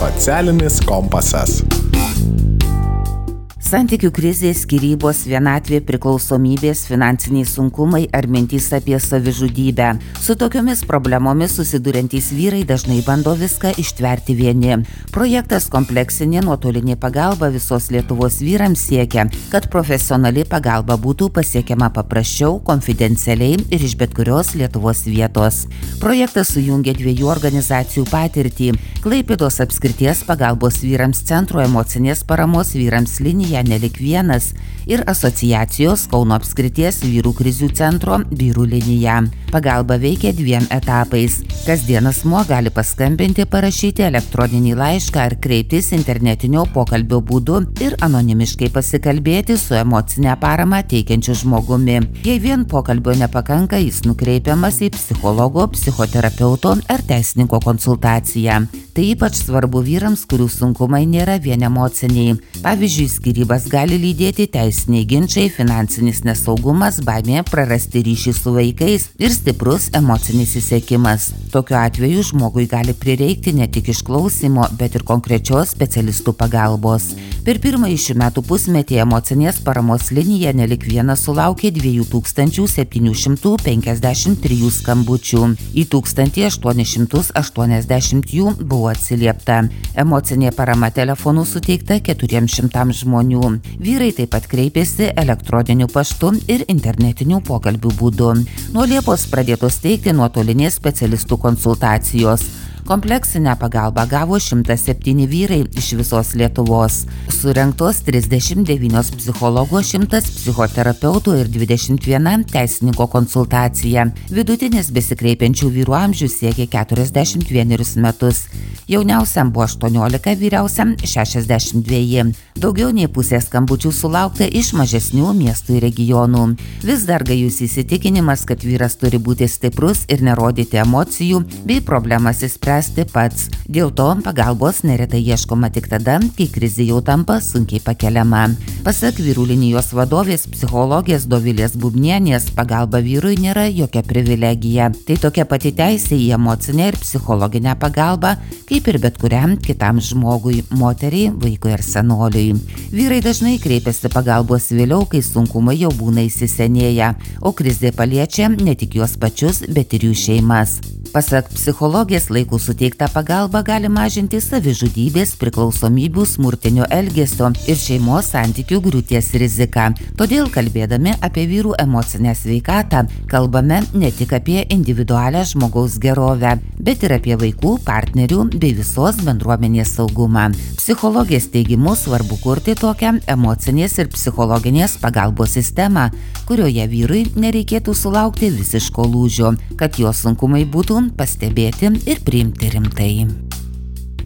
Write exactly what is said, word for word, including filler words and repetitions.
Socialinis kompasas. Santykių krizės, skyrybos, vienatvė, priklausomybės, finansiniai sunkumai ar mintys apie savižudybę. Su tokiomis problemomis susiduriantys vyrai dažnai bando viską ištverti vieni. Projektas kompleksinė nuotolinė pagalba visos Lietuvos vyrams siekia, kad profesionali pagalba būtų pasiekiama paprasčiau, konfidencialiai ir iš bet kurios Lietuvos vietos. Projektas sujungia dviejų organizacijų patirtį – Klaipėdos apskrities pagalbos vyrams centro emocinės paramos vyrams linija Nelik vienas ir asociacijos Kauno apskrities vyrų krizių centro vyrų linija. Pagalba veikia dviem etapais. Kasdien asmuo gali paskambinti, parašyti elektroninį laišką ar kreiptis internetinio pokalbio būdu ir anonimiškai pasikalbėti su emocinę paramą teikiančiu žmogumi. Jei vien pokalbio nepakanka, jis nukreipiamas į psichologo, psichoterapeuto ar teisininko konsultaciją. Tai ypač svarbu vyrams, kurių sunkumai nėra vien emociniai. Pavyzdžiui, skyrybas gali lydėti teisiniai ginčiai, finansinis nesaugumas, baimė prarasti ryšį su vaikais ir stiprus emocinis išsekimas. Tokiu atveju žmogui gali prireikti ne tik išklausymo, bet ir konkrečios specialistų pagalbos. Per pirmąjį šių metų pusmetį emocinės paramos linija Nelik vienas sulaukė dviejų tūkstančių septynių šimtų penkiasdešimt trijų skambučių. Į tūkstantį aštuonis šimtus aštuoniasdešimt jų buvo atsiliepta. Emocinė parama telefonu suteikta keturiems šimtams žmonių. Vyrai taip pat kreipėsi elektroniniu paštu ir internetiniu pokalbių būdu. Nuo Liepos pradėtos teikti nuotolinės specialistų konsultacijos. Kompleksinę pagalbą gavo šimtas septyni vyrai iš visos Lietuvos. Surengtos trisdešimt devynios psichologo, šimtas psichoterapeutų ir dvidešimt viena teisininko konsultacija. Vidutinis besikreipiančių vyrų amžius siekia keturiasdešimt vienerius metus. Jauniausiam buvo aštuoniolika, vyriausiam šešiasdešimt dveji. Daugiau nei pusė skambučių sulaukta iš mažesnių miestų ir regionų. Vis dar gajus įsitikinimas, kad vyras turi būti stiprus ir nerodyti emocijų bei problemas išspręsti pats. Dėl to pagalbos neretai ieškoma tik tada, kai krizė jau tampa sunkiai pakeliama. Pasak vyrų linijos vadovės psichologės Dovilės Bubnienės, pagalba vyrui nėra jokia privilegija. Tai tokia pati teisė į emocinę ir psichologinę pagalbą, kaip ir bet kuriam kitam žmogui, moteriai, vaikui ar senoliui. Vyrai dažnai kreipiasi pagalbos vėliau, kai sunkumai jau būna įsisenėję, o krizė paliečia ne tik juos pačius, bet ir jų šeimas. Pasak psichologės, laiku suteikta pagalba gali mažinti savižudybės, priklausomybių, smurtinio elgesio ir šeimos santykių griūties riziką. Todėl, kalbėdami apie vyrų emocinę sveikatą, kalbame ne tik apie individualią žmogaus gerovę, bet ir apie vaikų, partnerių bei visos bendruomenės saugumą. Psichologės teigimu svarbu kurti tokią emocinės ir psichologinės pagalbos sistemą, kurioje vyrui nereikėtų sulaukti visiško lūžio, kad jo sunkumai būtų pastebėti ir priimti rimtai.